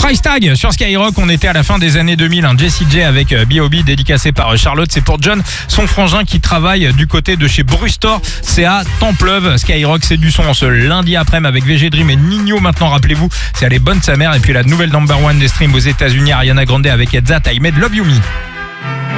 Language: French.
Price Tag sur Skyrock, on était à la fin des années 2000, Jessie J avec B.O.B. dédicacé par Charlotte. C'est pour John, son frangin qui travaille du côté de chez Brustor. C'est à Templeuve. Skyrock, c'est du son en ce lundi après-midi avec VG Dream et Nino. Maintenant, rappelez-vous, c'est Elle est bonne sa mère. Et puis la nouvelle number one des streams aux États-Unis, Ariana Grande avec Edza, I Made Love You Me.